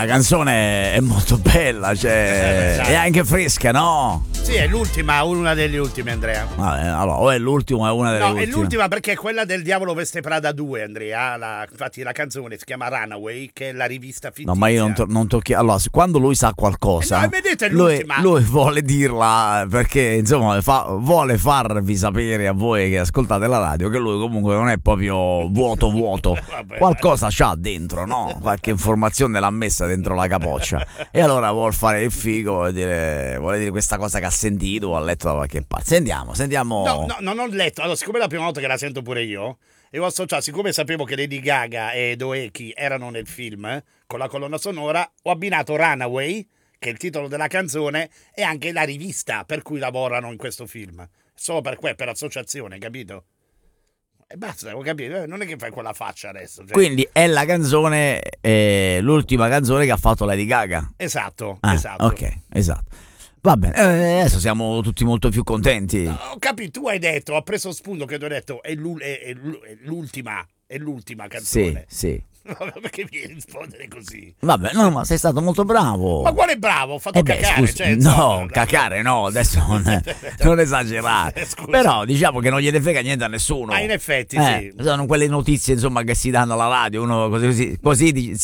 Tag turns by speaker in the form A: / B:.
A: la canzone è molto bella, cioè è anche fresca, no?
B: Sì, è l'ultima, una delle ultime, Andrea.
A: Vabbè, allora, o è l'ultima o è una delle ultime.
B: No, è l'ultima perché è quella del Diavolo Veste Prada 2, Andrea. Infatti la canzone si chiama Runaway, che è la rivista fittizia.
A: No, ma io non tocchi. Allora, quando lui sa qualcosa,
B: no, vedete, l'ultima.
A: lui vuole dirla perché, insomma, vuole farvi sapere a voi che ascoltate la radio che lui comunque non è proprio vuoto.
B: Vabbè,
A: Qualcosa c'ha dentro, no? Qualche informazione l'ha messa dentro la capoccia. E allora vuol fare il figo, vuole dire questa cosa che ha sentito o ha letto da qualche parte. Sentiamo.
B: No, non ho letto. Allora, siccome è la prima volta che la sento pure io, e ho associato, siccome sapevo che Lady Gaga e Doeki erano nel film con la colonna sonora, ho abbinato Runaway, che è il titolo della canzone, e anche la rivista per cui lavorano in questo film. Solo per associazione, capito? E basta, ho capito. Non è che fai quella faccia adesso. Cioè.
A: Quindi è la canzone, l'ultima canzone che ha fatto Lady Gaga.
B: Esatto.
A: Ok, esatto. Va bene, adesso siamo tutti molto più contenti.
B: No, ho capito, tu hai detto, ho preso spunto che tu hai detto è l'ultima canzone.
A: Sì.
B: Perché mi devi rispondere così?
A: Vabbè, no, ma sei stato molto bravo.
B: Ma quale bravo? Ho fatto cacare.
A: Scusi,
B: cioè,
A: no, cacare no, adesso non esagerare.
B: Scusa.
A: Però diciamo che non gliene frega niente a nessuno.
B: Ma in effetti sì.
A: Sono quelle notizie insomma che si danno alla radio, uno così